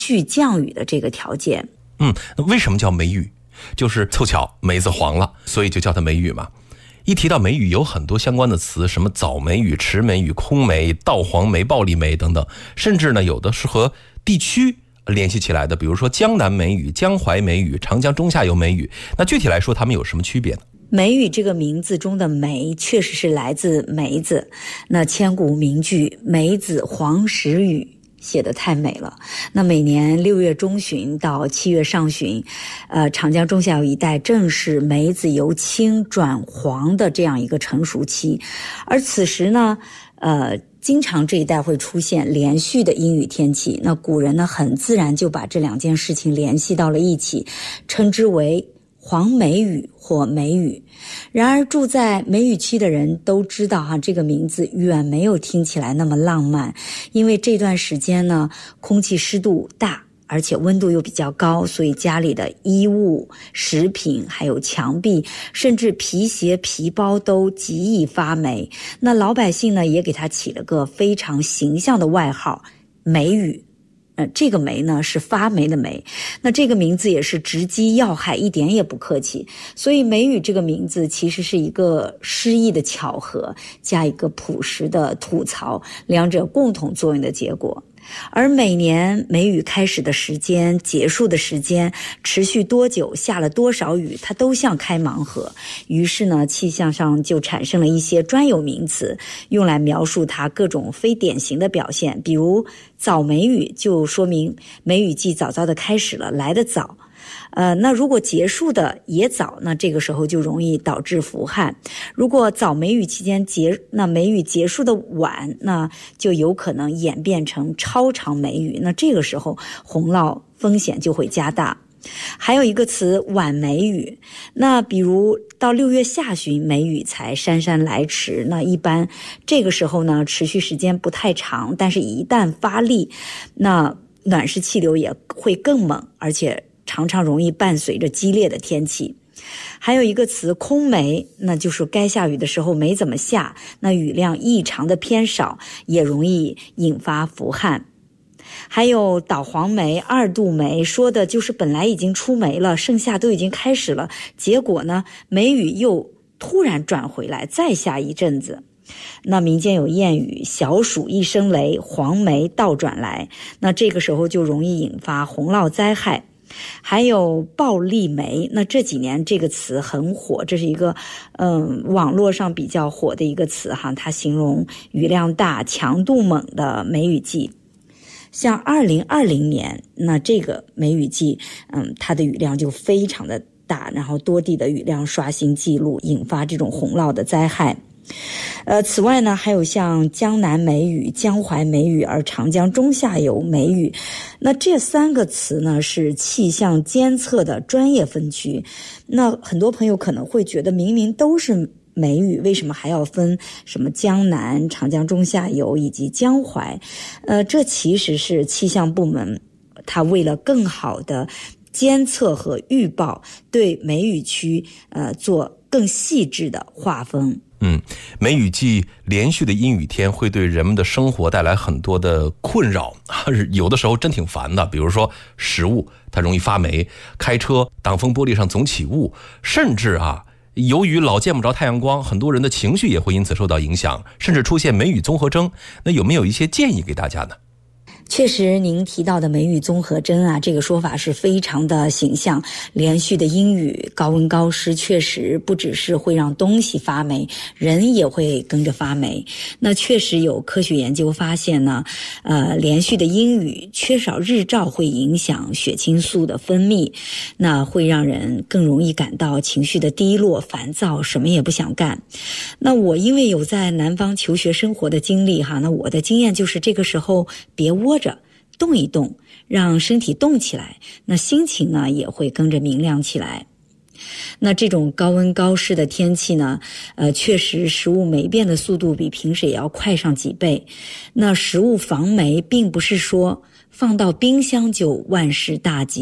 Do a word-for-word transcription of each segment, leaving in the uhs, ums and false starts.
续降雨的这个条件。 嗯，那为什么叫梅雨？就是凑巧梅子黄了，所以就叫它梅雨嘛。一提到梅雨，有很多相关的词，什么早梅雨、迟梅雨、空梅、稻黄梅、暴力梅等等，甚至呢有的是和地区联系起来的，比如说江南梅雨、江淮梅雨、长江中下游梅雨。那具体来说它们有什么区别呢？ 梅雨这个名字中的梅确实是来自梅子，那千古名句梅子黄时雨写得太美了。那每年六月中旬到七月上旬，呃，长江中下游一带正是梅子由青转黄的这样一个成熟期，而此时呢，呃，经常这一带会出现连续的阴雨天气。那古人呢，很自然就把这两件事情联系到了一起，称之为黄梅雨或梅雨。然而住在梅雨区的人都知道哈，这个名字远没有听起来那么浪漫，因为这段时间呢，空气湿度大，而且温度又比较高，所以家里的衣物、食品还有墙壁甚至皮鞋皮包都极易发霉。那老百姓呢也给它起了个非常形象的外号，梅雨。呃，这个梅呢是发霉的霉，那这个名字也是直击要害，一点也不客气。所以梅雨这个名字其实是一个诗意的巧合，加一个朴实的吐槽，两者共同作用的结果。而每年梅雨开始的时间、结束的时间、持续多久、下了多少雨，它都像开盲盒。于是呢，气象上就产生了一些专有名词，用来描述它各种非典型的表现。比如早梅雨就说明梅雨季早早的开始了，来得早。呃，那如果结束的也早，那这个时候就容易导致伏旱。如果早梅雨期间结，那梅雨结束的晚，那就有可能演变成超长梅雨，那这个时候洪涝风险就会加大。还有一个词晚梅雨，那比如到六月下旬梅雨才姗姗来迟，那一般这个时候呢持续时间不太长，但是一旦发力，那暖湿气流也会更猛，而且常常容易伴随着激烈的天气。还有一个词空梅，那就是该下雨的时候没怎么下，那雨量异常的偏少，也容易引发伏旱。还有倒黄梅、二度梅，说的就是本来已经出梅了，盛夏都已经开始了，结果呢梅雨又突然转回来，再下一阵子。那民间有谚语，小暑一声雷，黄梅倒转来，那这个时候就容易引发洪涝灾害。还有暴力梅，那这几年这个词很火，这是一个嗯网络上比较火的一个词哈，它形容雨量大、强度猛的梅雨季。像二零二零年，那这个梅雨季，嗯，它的雨量就非常的大，然后多地的雨量刷新记录，引发这种洪涝的灾害。呃，此外呢，还有像江南梅雨、江淮梅雨，而长江中下游梅雨。那这三个词呢，是气象监测的专业分区。那很多朋友可能会觉得，明明都是梅雨，为什么还要分什么江南、长江中下游以及江淮？呃，这其实是气象部门它为了更好的监测和预报，对梅雨区呃做更细致的划分。 嗯，梅雨季连续的阴雨天会对人们的生活带来很多的困扰，有的时候真挺烦的。比如说食物它容易发霉，开车挡风玻璃上总起雾，甚至啊，由于老见不着太阳光，很多人的情绪也会因此受到影响，甚至出现梅雨综合征。那有没有一些建议给大家呢？ 确实您提到的梅雨综合征啊，这个说法是非常的形象。连续的阴雨、高温高湿确实不只是会让东西发霉，人也会跟着发霉。那确实有科学研究发现呢，呃，连续的阴雨、缺少日照会影响血清素的分泌，那会让人更容易感到情绪的低落、烦躁，什么也不想干。那我因为有在南方求学生活的经历哈，那我的经验就是这个时候别窝着，动一动，让身体动起来，那心情呢也会跟着明亮起来。那这种高温高湿的天气呢，呃，确实食物霉变的速度比平时也要快上几倍。那食物防霉并不是说放到冰箱就万事大吉。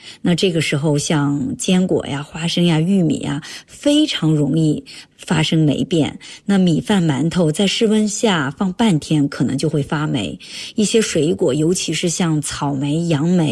那这个时候像坚果呀、花生呀、玉米呀，非常容易发生霉变。那米饭、馒头在室温下放半天可能就会发霉。一些水果，尤其是像草莓、杨梅